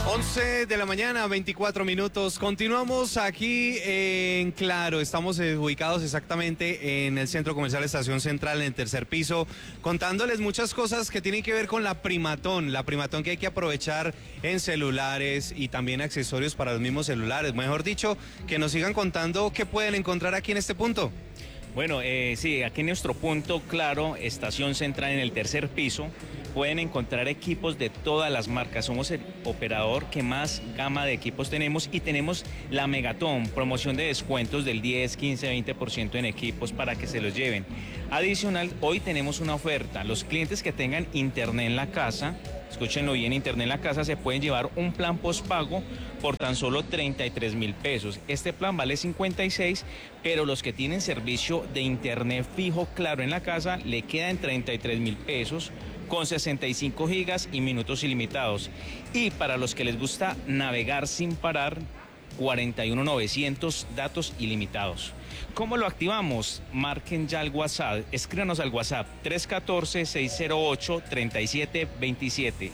11 de la mañana, 24 minutos. Continuamos aquí en Claro. Estamos ubicados exactamente en el Centro Comercial Estación Central, en el tercer piso, contándoles muchas cosas que tienen que ver con la Primatón. La Primatón que hay que aprovechar en celulares y también accesorios para los mismos celulares. Mejor dicho, que nos sigan contando qué pueden encontrar aquí en este punto. Bueno, sí, aquí en nuestro punto Claro, Estación Central en el tercer piso, pueden encontrar equipos de todas las marcas. Somos el operador que más gama de equipos tenemos y tenemos la Megatón, promoción de descuentos del 10, 15, 20% en equipos para que se los lleven. Adicional, hoy tenemos una oferta. Los clientes que tengan internet en la casa, escúchenlo bien, internet en la casa, se pueden llevar un plan postpago por tan solo 33.000 pesos. Este plan vale 56, pero los que tienen servicio de internet fijo Claro en la casa le quedan 33.000 pesos con 65 gigas y minutos ilimitados. Y para los que les gusta navegar sin parar, 41.900 datos ilimitados. ¿Cómo lo activamos? Marquen ya el WhatsApp, escríbanos al WhatsApp 314-608-3727.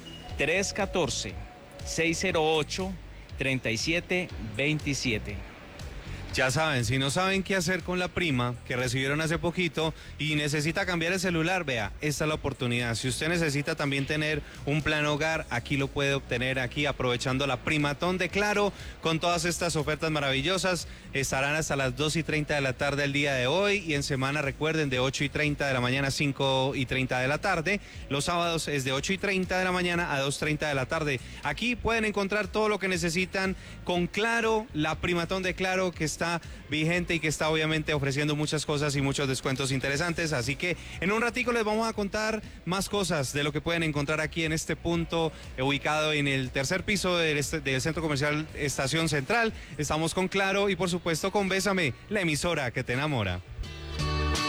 314-608-3727. Ya saben, si no saben qué hacer con la prima que recibieron hace poquito y necesita cambiar el celular, vea, esta es la oportunidad. Si usted necesita también tener un plan hogar, aquí lo puede obtener, aquí aprovechando la Primatón de Claro, con todas estas ofertas maravillosas. Estarán hasta las 2:30 de la tarde el día de hoy, y en semana recuerden de 8:30 de la mañana a 5:30 de la tarde. Los sábados es de 8:30 de la mañana a 2:30 de la tarde. Aquí pueden encontrar todo lo que necesitan con Claro, la Primatón de Claro, que está vigente y que está obviamente ofreciendo muchas cosas y muchos descuentos interesantes. Así que en un ratico les vamos a contar más cosas de lo que pueden encontrar aquí en este punto, ubicado en el tercer piso del Centro Comercial Estación Central. Estamos con Claro y por supuesto con Bésame, la emisora que te enamora.